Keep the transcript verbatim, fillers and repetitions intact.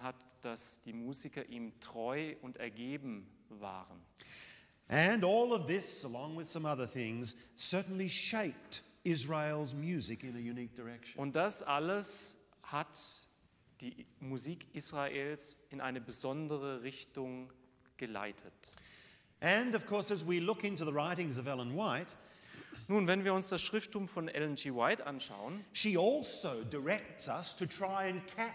hat, dass die Musiker ihm treu und ergeben waren. And all of this, along with some other things, certainly shaped Israel's music in a unique direction. Und das alles hat die Musik Israels in eine besondere Richtung geleitet. And of course, as we look into the writings of Ellen White, Nun, wenn wir uns das Schrifttum von Ellen G. White anschauen, she also directs us to try and